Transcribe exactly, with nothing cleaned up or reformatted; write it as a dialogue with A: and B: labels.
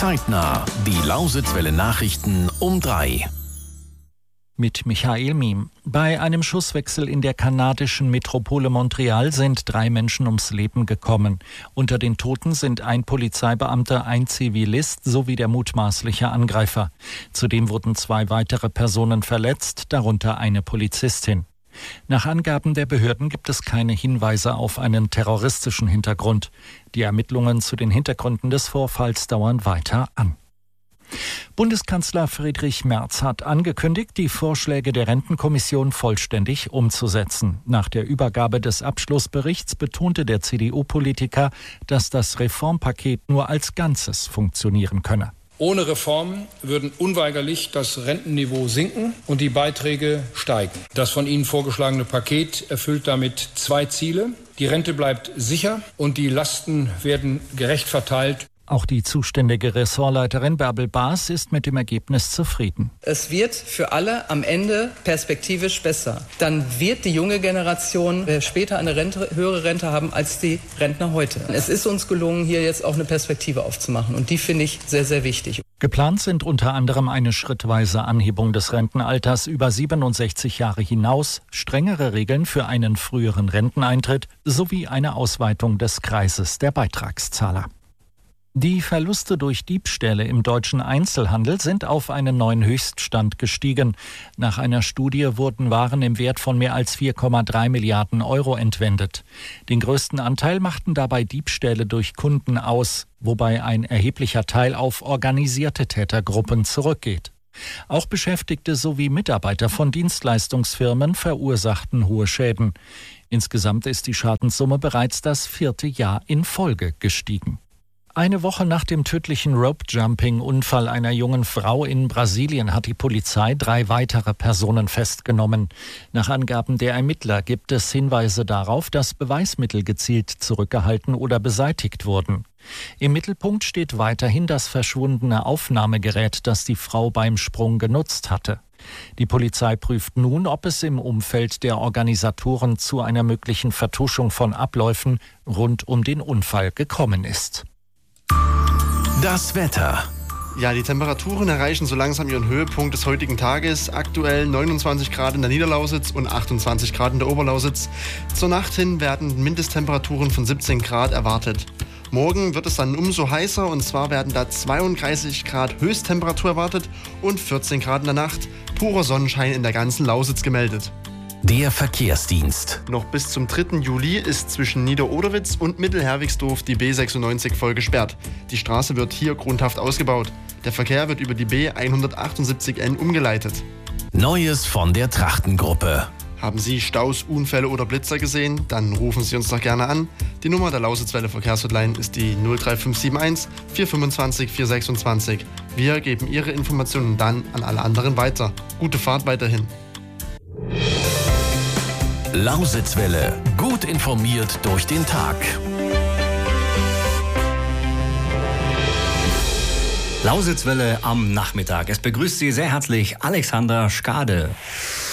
A: Zeitnah. Die Lausitzwelle Nachrichten um drei.
B: Mit Michael Miem. Bei einem Schusswechsel in der kanadischen Metropole Montreal sind drei Menschen ums Leben gekommen. Unter den Toten sind ein Polizeibeamter, ein Zivilist sowie der mutmaßliche Angreifer. Zudem wurden zwei weitere Personen verletzt, darunter eine Polizistin. Nach Angaben der Behörden gibt es keine Hinweise auf einen terroristischen Hintergrund. Die Ermittlungen zu den Hintergründen des Vorfalls dauern weiter an. Bundeskanzler Friedrich Merz hat angekündigt, die Vorschläge der Rentenkommission vollständig umzusetzen. Nach der Übergabe des Abschlussberichts betonte der C D U-Politiker, dass das Reformpaket nur als Ganzes funktionieren könne.
C: Ohne Reformen würden unweigerlich das Rentenniveau sinken und die Beiträge steigen. Das von Ihnen vorgeschlagene Paket erfüllt damit zwei Ziele. Die Rente bleibt sicher und die Lasten werden gerecht verteilt.
B: Auch die zuständige Ressortleiterin Bärbel Baas ist mit dem Ergebnis zufrieden.
D: Es wird für alle am Ende perspektivisch besser. Dann wird die junge Generation später eine Rente, höhere Rente haben als die Rentner heute. Es ist uns gelungen, hier jetzt auch eine Perspektive aufzumachen. Und die finde ich sehr, sehr wichtig.
B: Geplant sind unter anderem eine schrittweise Anhebung des Rentenalters über siebenundsechzig Jahre hinaus, strengere Regeln für einen früheren Renteneintritt sowie eine Ausweitung des Kreises der Beitragszahler. Die Verluste durch Diebstähle im deutschen Einzelhandel sind auf einen neuen Höchststand gestiegen. Nach einer Studie wurden Waren im Wert von mehr als vier Komma drei Milliarden Euro entwendet. Den größten Anteil machten dabei Diebstähle durch Kunden aus, wobei ein erheblicher Teil auf organisierte Tätergruppen zurückgeht. Auch Beschäftigte sowie Mitarbeiter von Dienstleistungsfirmen verursachten hohe Schäden. Insgesamt ist die Schadenssumme bereits das vierte Jahr in Folge gestiegen. Eine Woche nach dem tödlichen Rope-Jumping-Unfall einer jungen Frau in Brasilien hat die Polizei drei weitere Personen festgenommen. Nach Angaben der Ermittler gibt es Hinweise darauf, dass Beweismittel gezielt zurückgehalten oder beseitigt wurden. Im Mittelpunkt steht weiterhin das verschwundene Aufnahmegerät, das die Frau beim Sprung genutzt hatte. Die Polizei prüft nun, ob es im Umfeld der Organisatoren zu einer möglichen Vertuschung von Abläufen rund um den Unfall gekommen ist.
A: Das Wetter.
E: Ja, die Temperaturen erreichen so langsam ihren Höhepunkt des heutigen Tages. Aktuell neunundzwanzig Grad in der Niederlausitz und achtundzwanzig Grad in der Oberlausitz. Zur Nacht hin werden Mindesttemperaturen von siebzehn Grad erwartet. Morgen wird es dann umso heißer, und zwar werden da zweiunddreißig Grad Höchsttemperatur erwartet und vierzehn Grad in der Nacht. Purer Sonnenschein in der ganzen Lausitz gemeldet.
A: Der Verkehrsdienst.
E: Noch bis zum dritten Juli ist zwischen Nieder-Oderwitz und Mittelherwigsdorf die B sechsundneunzig voll gesperrt. Die Straße wird hier grundhaft ausgebaut. Der Verkehr wird über die B hundertachtundsiebzig N umgeleitet.
A: Neues von der Trachtengruppe.
E: Haben Sie Staus, Unfälle oder Blitzer gesehen? Dann rufen Sie uns doch gerne an. Die Nummer der Lausitzwelle Verkehrshotline ist die null drei fünf sieben eins vier fünfundzwanzig vier sechsundzwanzig. Wir geben Ihre Informationen dann an alle anderen weiter. Gute Fahrt weiterhin.
A: Lausitzwelle. Gut informiert durch den Tag.
F: Lausitzwelle am Nachmittag. Es begrüßt Sie sehr herzlich Alexander Skade.